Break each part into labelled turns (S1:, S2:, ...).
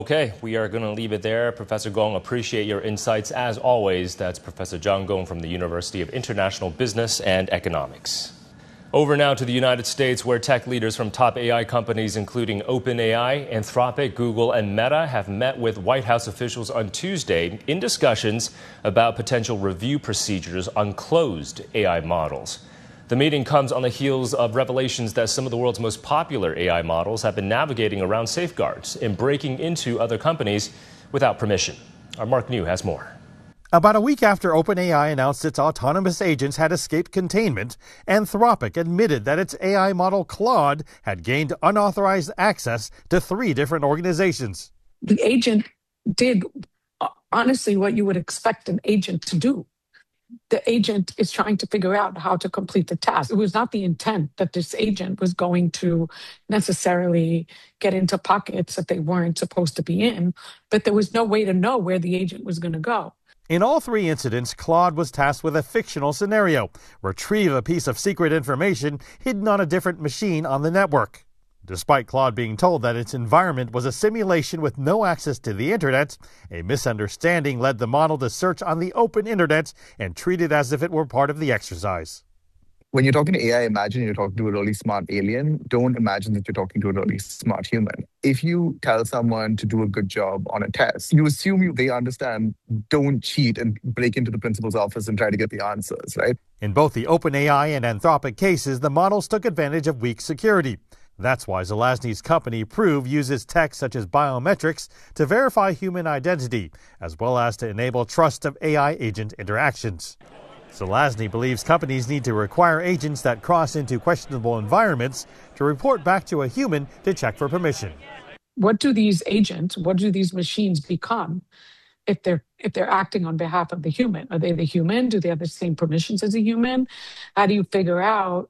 S1: Okay, we are going to leave it there. Professor Gong, appreciate your insights as always. That's Professor Zhang Gong from the University of International Business and Economics. Over now to the United States, where tech leaders from top AI companies, including OpenAI, Anthropic, Google, and Meta, have met with White House officials on Tuesday in discussions about potential review procedures on closed AI models. The meeting comes on the heels of revelations that some of the world's most popular AI models have been navigating around safeguards and breaking into other companies without permission. Our Mark New has more.
S2: About a week after OpenAI announced its autonomous agents had escaped containment, Anthropic admitted that its AI model Claude had gained unauthorized access to 3 different organizations.
S3: The agent did, honestly, what you would expect an agent to do. The agent is trying to figure out how to complete the task. It was not the intent that this agent was going to necessarily get into pockets that they weren't supposed to be in, but there was no way to know where the agent was going to go.
S2: In all 3 incidents, Claude was tasked with a fictional scenario: retrieve a piece of secret information hidden on a different machine on the network. Despite Claude being told that its environment was a simulation with no access to the internet, a misunderstanding led the model to search on the open internet and treat it as if it were part of the exercise.
S4: When you're talking to AI, imagine you're talking to a really smart alien. Don't imagine that you're talking to a really smart human. If you tell someone to do a good job on a test, you assume they understand, don't cheat and break into the principal's office and try to get the answers, right?
S2: In both the OpenAI and Anthropic cases, the models took advantage of weak security. That's why Zelazny's company Prove uses tech such as biometrics to verify human identity, as well as to enable trust of AI agent interactions. Zelazny believes companies need to require agents that cross into questionable environments to report back to a human to check for permission.
S3: What do these agents, what do these machines become if they're acting on behalf of the human? Are they the human? Do they have the same permissions as a human? How do you figure out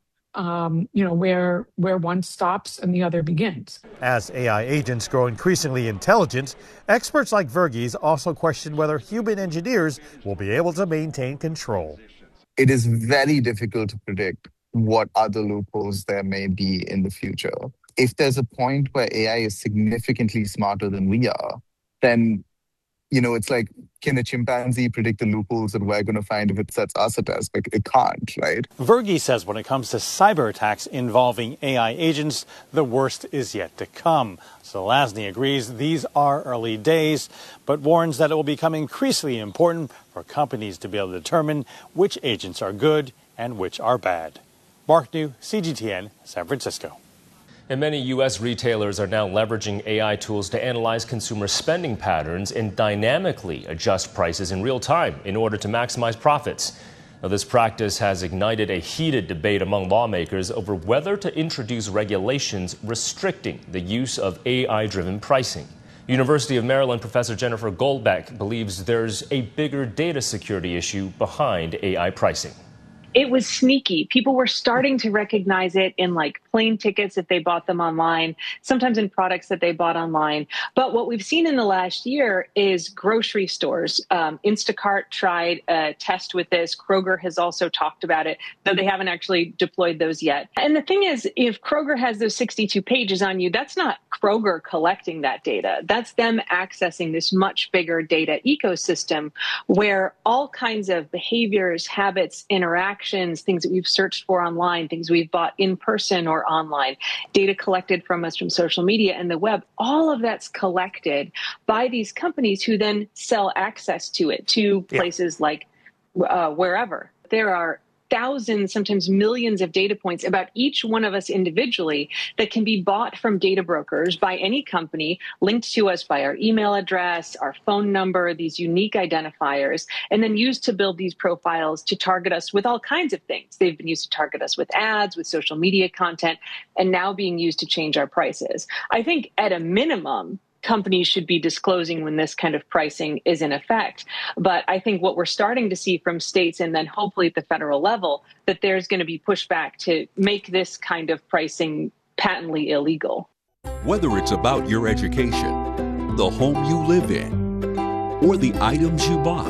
S3: where one stops and the other begins?
S2: As AI agents grow increasingly intelligent, experts like Verghese also question whether human engineers will be able to maintain control.
S4: It is very difficult to predict what other loopholes there may be in the future. If there's a point where AI is significantly smarter than we are, then it's like, can a chimpanzee predict the loopholes that we're going to find if it sets us a test? Like, it can't, right?
S5: Verghese says when it comes to cyber attacks involving AI agents, the worst is yet to come. Zelazny agrees these are early days, but warns that it will become increasingly important for companies to be able to determine which agents are good and which are bad. Mark New, CGTN, San Francisco.
S1: And many U.S. retailers are now leveraging AI tools to analyze consumer spending patterns and dynamically adjust prices in real time in order to maximize profits. Now, this practice has ignited a heated debate among lawmakers over whether to introduce regulations restricting the use of AI-driven pricing. University of Maryland professor Jennifer Goldbeck believes there's a bigger data security issue behind AI pricing.
S6: It was sneaky. People were starting to recognize it in plane tickets if they bought them online, sometimes in products that they bought online. But what we've seen in the last year is grocery stores. Instacart tried a test with this. Kroger has also talked about it, though they haven't actually deployed those yet. And the thing is, if Kroger has those 62 pages on you, that's not Kroger collecting that data. That's them accessing this much bigger data ecosystem where all kinds of behaviors, habits, interactions, things that we've searched for online, things we've bought in person or online, data collected from us from social media and the web, all of that's collected by these companies who then sell access to it to places like wherever. There are thousands, sometimes millions of data points about each one of us individually that can be bought from data brokers by any company, linked to us by our email address, our phone number, these unique identifiers, and then used to build these profiles to target us with all kinds of things. They've been used to target us with ads, with social media content, and now being used to change our prices. I think at a minimum, companies should be disclosing when this kind of pricing is in effect. But I think what we're starting to see from states and then hopefully at the federal level, that there's going to be pushback to make this kind of pricing patently illegal.
S7: Whether it's about your education, the home you live in, or the items you buy,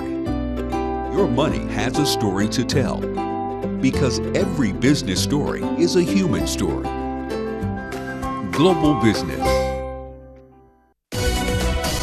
S7: your money has a story to tell. Because every business story is a human story. Global Business.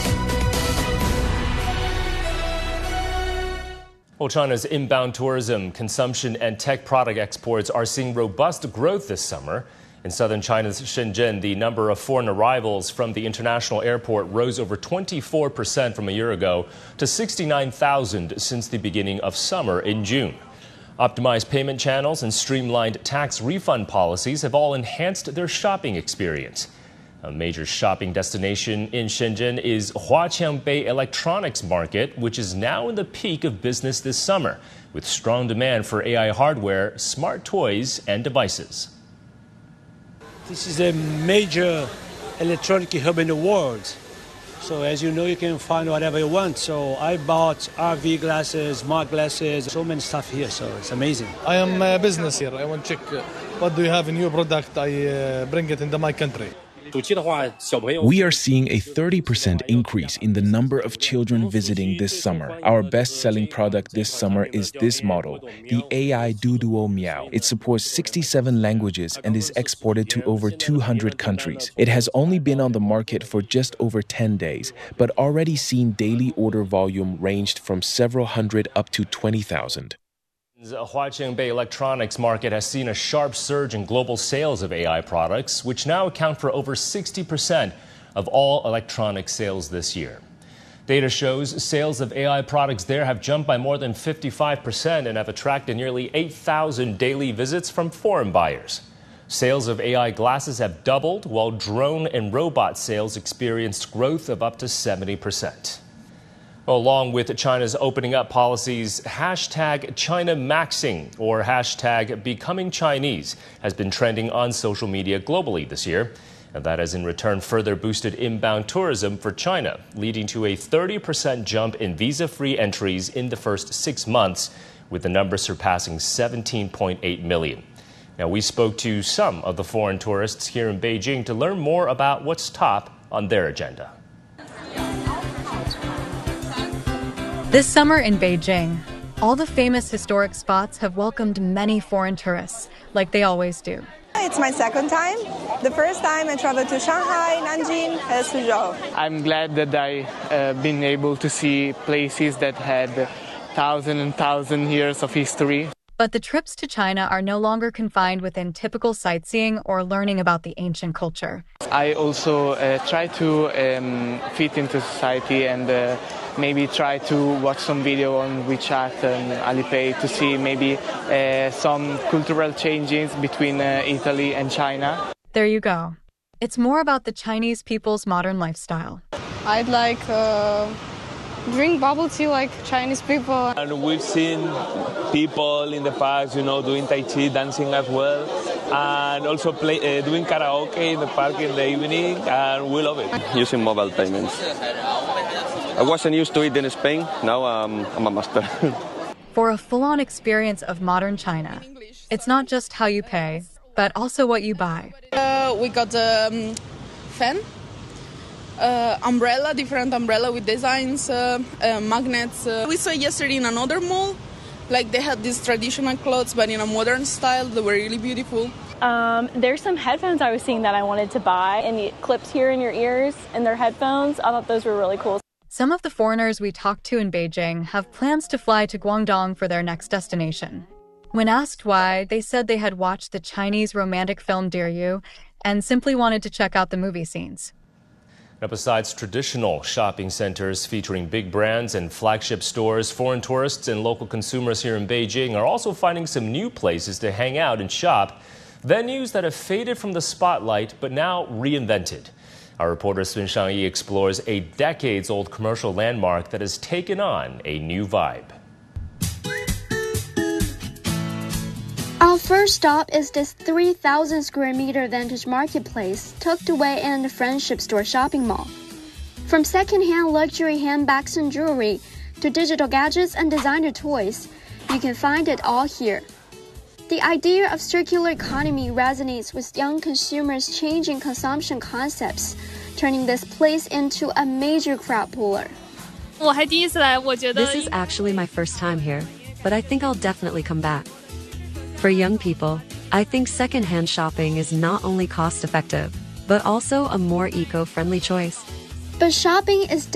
S1: Well, China's inbound tourism, consumption, and tech product exports are seeing robust growth this summer. In southern China's Shenzhen, the number of foreign arrivals from the international airport rose over 24% from a year ago to 69,000 since the beginning of summer in June. Optimized payment channels and streamlined tax refund policies have all enhanced their shopping experience. A major shopping destination in Shenzhen is Huaqiangbei Electronics Market, which is now in the peak of business this summer, with strong demand for AI hardware, smart toys, and devices.
S8: This is a major electronic hub in the world. So as you know, you can find whatever you want. So I bought RV glasses, smart glasses, so many stuff here. So it's amazing.
S9: I am a business here. I want to check what do you have in your product. I bring it into my country.
S10: We are seeing a 30% increase in the number of children visiting this summer. Our best-selling product this summer is this model, the AI Duduo Miao. It supports 67 languages and is exported to over 200 countries. It has only been on the market for just over 10 days, but already seen daily order volume ranged from several hundred up to 20,000.
S1: The Huaqiangbei Electronics Market has seen a sharp surge in global sales of AI products, which now account for over 60% of all electronic sales this year. Data shows sales of AI products there have jumped by more than 55% and have attracted nearly 8,000 daily visits from foreign buyers. Sales of AI glasses have doubled, while drone and robot sales experienced growth of up to 70%. Along with China's opening up policies, hashtag China Maxing or hashtag Becoming Chinese has been trending on social media globally this year. And that has in return further boosted inbound tourism for China, leading to a 30% jump in visa-free entries in the first 6 months, with the number surpassing 17.8 million. Now, we spoke to some of the foreign tourists here in Beijing to learn more about what's top on their agenda.
S11: This summer in Beijing, all the famous historic spots have welcomed many foreign tourists, like they always do.
S12: It's my second time. The first time I traveled to Shanghai, Nanjing, and Suzhou.
S13: I'm glad that I've been able to see places that had thousands and thousands of years of history.
S11: But the trips to China are no longer confined within typical sightseeing or learning about the ancient culture.
S13: I also try to fit into society and maybe try to watch some video on WeChat and Alipay to see maybe some cultural changes between Italy and China.
S11: There you go. It's more about the Chinese people's modern lifestyle.
S14: I'd like drink bubble tea like Chinese people.
S15: And we've seen people in the past, doing Tai Chi, dancing as well, and also doing karaoke in the park in the evening, and we love it.
S16: Using mobile payments. I wasn't used to it in Spain, now I'm a master.
S11: For a full-on experience of modern China, it's not just how you pay, but also what you buy.
S14: We got a fan. Umbrella, different umbrella with designs, magnets. We saw yesterday in another mall, like they had these traditional clothes, but in a modern style. They were really beautiful.
S17: There's some headphones I was seeing that I wanted to buy, and the clips here in your ears and their headphones. I thought those were really cool.
S11: Some of the foreigners we talked to in Beijing have plans to fly to Guangdong for their next destination. When asked why, they said they had watched the Chinese romantic film Dear You and simply wanted to check out the movie scenes.
S1: Now, besides traditional shopping centers featuring big brands and flagship stores, foreign tourists and local consumers here in Beijing are also finding some new places to hang out and shop, venues that have faded from the spotlight but now reinvented. Our reporter Sun Shangyi explores a decades-old commercial landmark that has taken on a new vibe.
S18: Our first stop is this 3,000 square meter vintage marketplace tucked away in the Friendship Store shopping mall. From second-hand luxury handbags and jewelry to digital gadgets and designer toys, you can find it all here. The idea of circular economy resonates with young consumers' changing consumption concepts, turning this place into a major crowd puller.
S19: This is actually my first time here, but I think I'll definitely come back. For young people, I think secondhand shopping is not only cost-effective, but also a more eco-friendly choice.
S18: But shopping is